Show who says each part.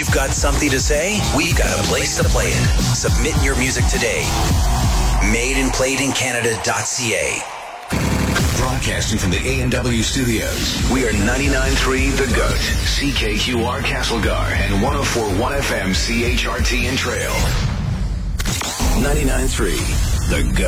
Speaker 1: You've got something to say? We've got a place to play it. Submit your music today. Madeinplayedincanada.ca. Broadcasting from the A&W studios, we are 99.3 The Goat, CKQR Castlegar, and 104.1 FM CHRT in Trail. 99.3 The Goat.